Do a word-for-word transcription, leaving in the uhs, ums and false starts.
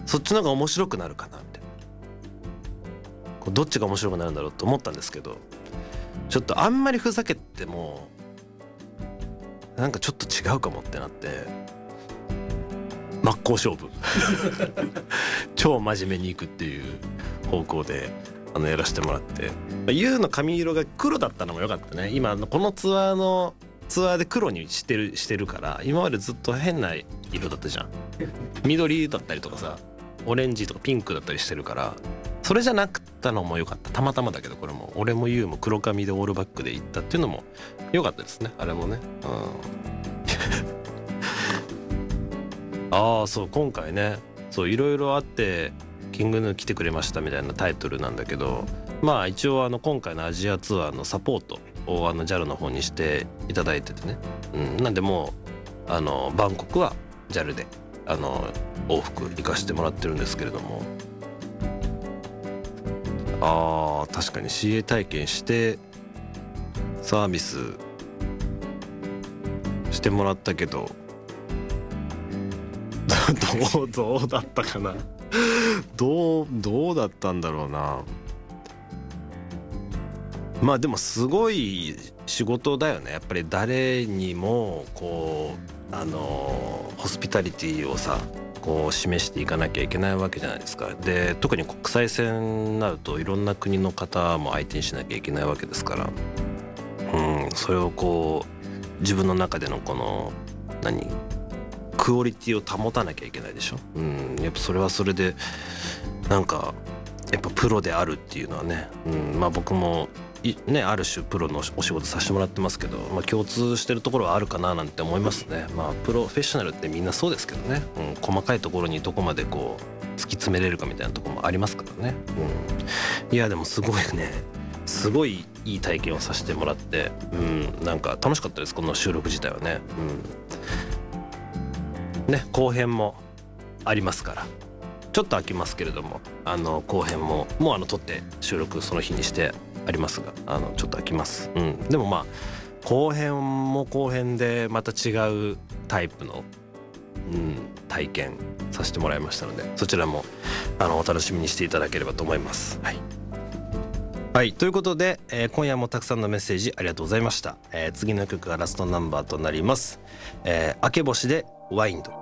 そっちの方が面白くなるかなみたいな、こうどっちが面白くなるんだろうと思ったんですけど、ちょっとあんまりふざけてもなんかちょっと違うかもってなって、真っ向勝負超真面目にいくっていう方向であのやらせてもらって、ユウの髪色が黒だったのも良かったね。今このツアーのツアーで黒にしてるしてるから、今までずっと変な色だったじゃん。緑だったりとかさ、オレンジとかピンクだったりしてるから、それじゃなくったのも良かった。たまたまだけど、これも俺もユウも黒髪でオールバックで行ったっていうのも良かったですね、あれもね。うんああそう、今回ね、そういろいろあってキングヌー来てくれましたみたいなタイトルなんだけど、まあ一応あの今回のアジアツアーのサポートをあの ジャル の方にしていただいててね、うん、なんでもうあのバンコクは ジャル であの往復行かせてもらってるんですけれども、あー確かに シーエー 体験してサービスしてもらったけどどうどうだったかなどうどうだったんだろうな。まあでもすごい仕事だよね、やっぱり。誰にもこうあのホスピタリティをさこう示していかなきゃいけないわけじゃないですか。で特に国際線になるといろんな国の方も相手にしなきゃいけないわけですから、うん、それをこう自分の中でのこの何クオリティを保たなきゃいけないでしょ、うん、やっぱそれはそれでなんかやっぱプロであるっていうのはね、うん、まあ僕もねある種プロのお仕事させてもらってますけど、まあ、共通してるところはあるかななんて思いますね。まあプロフェッショナルってみんなそうですけどね、うん、細かいところにどこまでこう突き詰めれるかみたいなところもありますからね、うん、いやでもすごいね、すごいいい体験をさせてもらって、うん、なんか楽しかったです、この収録自体はね、うん、ね後編もありますから、ちょっと空きますけれども、あの後編ももうあの撮って収録その日にしてありますが、あのちょっと空きます、うん、でもまあ後編も後編でまた違うタイプの、うん、体験させてもらいましたので、そちらもあのお楽しみにしていただければと思います。はい、はい、ということで、えー、今夜もたくさんのメッセージありがとうございました。えー、次の曲がラストナンバーとなります。えー、明け星でワインド。